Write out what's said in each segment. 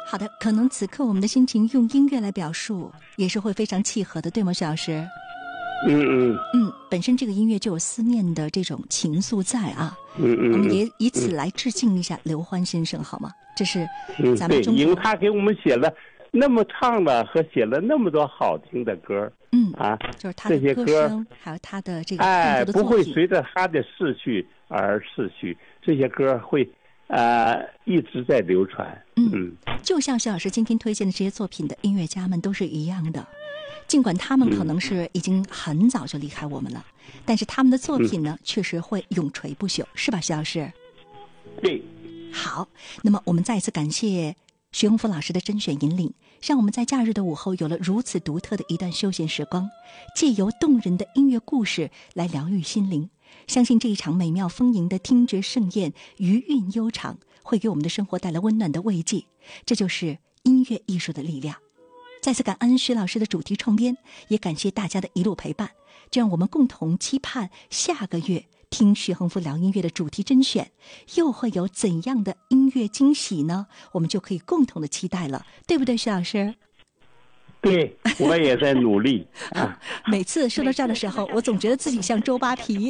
好的，可能此刻我们的心情用音乐来表述也是会非常契合的，对吗，徐老师？本身这个音乐就有思念的这种情愫在啊。我们也以此来致敬一下刘欢先生，好吗？这是咱们中国， 对，因为他给我们写了那么唱的和写了那么多好听的歌， 就是他的歌声，还有他的这个创作的作品， 不会随着他的逝去而逝去，这些歌会一直在流传。 就像徐老师今天推荐的这些作品的音乐家们都是一样的，尽管他们可能是已经很早就离开我们了，但是他们的作品呢，确实会永垂不朽，是吧，徐老师？ 对。 好，那么我们再一次感谢徐宏福老师的甄选引领，让我们在假日的午后有了如此独特的一段休闲时光，借由动人的音乐故事来疗愈心灵。相信这一场美妙丰盈的听觉盛宴，余韵悠长，会给我们的生活带来温暖的慰藉。这就是音乐艺术的力量。再次感恩徐老师的主题创编，也感谢大家的一路陪伴。就让我们共同期盼下个月听徐宏福聊音乐的主题甄选又会有怎样的音乐惊喜呢？我们就可以共同的期待了，对不对，徐老师？ 对，我也在努力每次说到这儿的时候，我总觉得自己像周扒皮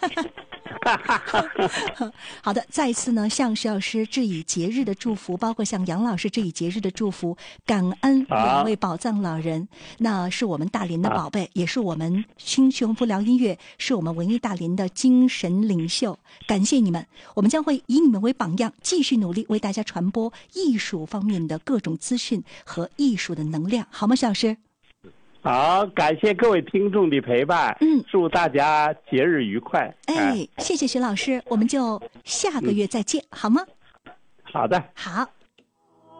好的，再一次呢，向徐老师致以节日的祝福，包括向杨老师致以节日的祝福，感恩两位宝藏老人，那是我们大连的宝贝，也是我们听徐宏福聊音乐，是我们文艺大连的精神领袖，感谢你们，我们将会以你们为榜样，继续努力为大家传播艺术方面的各种资讯和艺术的能量，好吗，徐老师？ 好，感谢各位听众的陪伴，祝大家节日愉快。 谢谢徐老师，我们就下个月再见，好吗？ 好的， 好。